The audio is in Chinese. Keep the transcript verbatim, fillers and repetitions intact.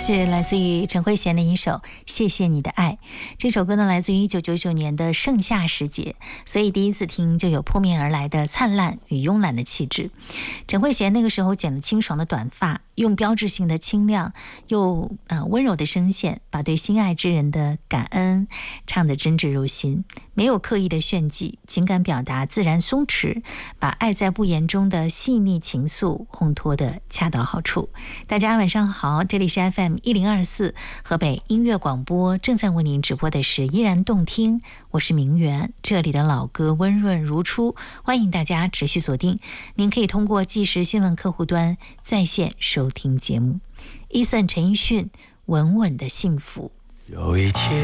是来自于陈慧娴的一首《谢谢你的爱》。这首歌呢，来自于一九九九年的盛夏时节，所以第一次听就有扑面而来的灿烂与慵懒的气质。陈慧娴那个时候剪了清爽的短发，用标志性的清亮又呃温柔的声线，把对心爱之人的感恩唱得真挚入心，没有刻意的炫技，情感表达自然松弛，把爱在不言中的细腻情愫烘托得恰到好处。大家晚上好，这里是 F M 一零二四河北音乐广播，正在为您直播的是依然动听，我是明媛，这里的老歌温润如初，欢迎大家持续锁定。您可以通过即时新闻客户端在线收听节目。伊森陈奕迅，稳稳的幸福。 有一天